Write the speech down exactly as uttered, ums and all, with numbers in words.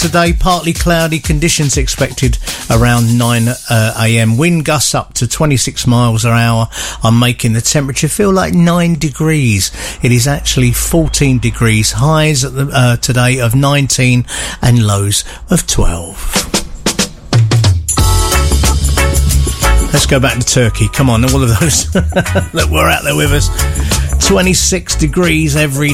today. Partly cloudy conditions expected around nine a.m. Wind gusts up to twenty-six miles an hour are making the temperature feel like nine degrees. It is actually fourteen degrees. Highs at the, uh, today of nineteen and lows of twelve. Let's go back to Turkey. Come on, all of those that were out there with us. twenty-six degrees every